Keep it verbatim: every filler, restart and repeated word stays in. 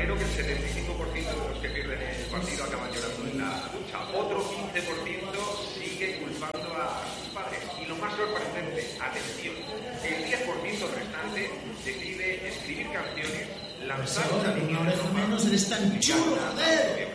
exagero que el setenta y cinco por ciento de los que pierden el partido acaban llorando en la ducha. Otro quince por ciento sigue culpando a sus padres. Y lo más sorprendente, atención, el diez por ciento restante decide escribir canciones, lanzar una línea menos eres tan chulo, joder.